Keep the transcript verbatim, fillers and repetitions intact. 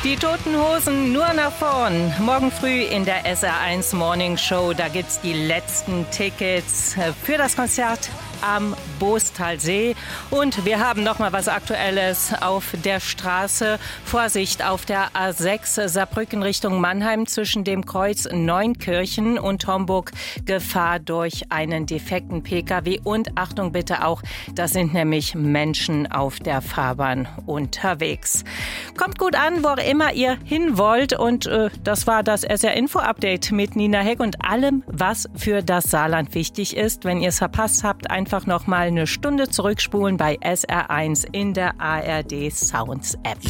Die Toten Hosen nur nach vorn. Morgen früh in der S R eins Morning Show, da gibt's die letzten Tickets für das Konzert am Boostalsee. Und wir haben noch mal was Aktuelles auf der Straße. Vorsicht auf der A sechs Saarbrücken Richtung Mannheim zwischen dem Kreuz Neunkirchen und Homburg. Gefahr durch einen defekten P K W. Und Achtung bitte auch, da sind nämlich Menschen auf der Fahrbahn unterwegs. Kommt gut an, wo auch immer ihr hin wollt. Und äh, das war das S R Info Update mit Nina Heck und allem, was für das Saarland wichtig ist. Wenn ihr es verpasst habt, einfach noch mal eine Stunde zurückspulen bei S R eins in der A R D Sounds App.